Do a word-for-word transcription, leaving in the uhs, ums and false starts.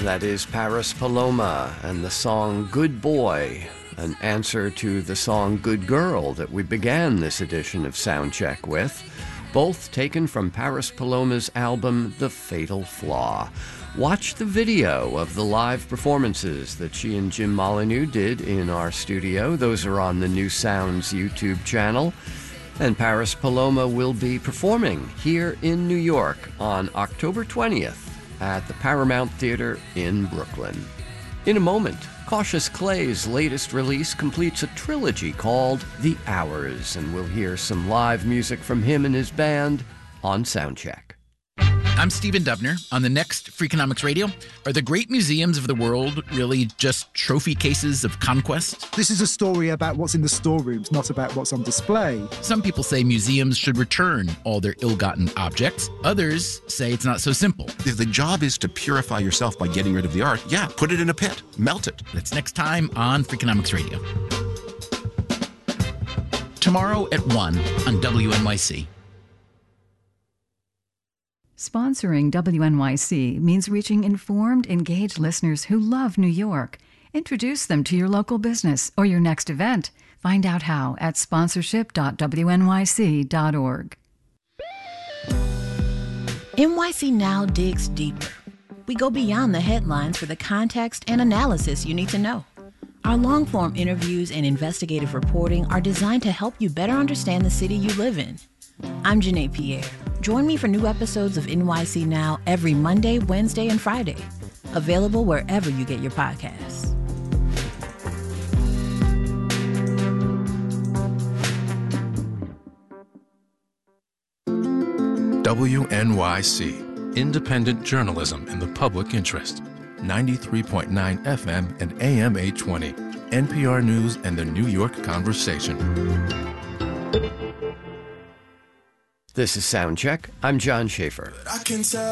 That is Paris Paloma and the song Good Boy, an answer to the song Good Girl that we began this edition of Soundcheck with, both taken from Paris Paloma's album The Fatal Flaw. Watch the video of the live performances that she and Jim Molyneux did in our studio. Those are on the New Sounds YouTube channel. And Paris Paloma will be performing here in New York on October twentieth at the Paramount Theater in Brooklyn. In a moment, Cautious Clay's latest release completes a trilogy called The Hours, and we'll hear some live music from him and his band on Soundcheck. I'm Stephen Dubner. On the next Freakonomics Radio, are the great museums of the world really just trophy cases of conquest? This is a story about what's in the storerooms, not about what's on display. Some people say museums should return all their ill-gotten objects. Others say it's not so simple. If the job is to purify yourself by getting rid of the art, yeah, put it in a pit, melt it. That's next time on Freakonomics Radio. Tomorrow at one on W N Y C. Sponsoring W N Y C means reaching informed, engaged listeners who love New York. Introduce them to your local business or your next event. Find out how at sponsorship dot w n y c dot org. N Y C Now digs deeper. We go beyond the headlines for the context and analysis you need to know. Our long-form interviews and investigative reporting are designed to help you better understand the city you live in. I'm Janae Pierre. Join me for new episodes of N Y C Now every Monday, Wednesday, and Friday. Available wherever you get your podcasts. W N Y C, independent journalism in the public interest. ninety-three point nine F M and A M eight twenty. N P R News and the New York Conversation. This is Soundcheck. I'm John Schaefer. I can tell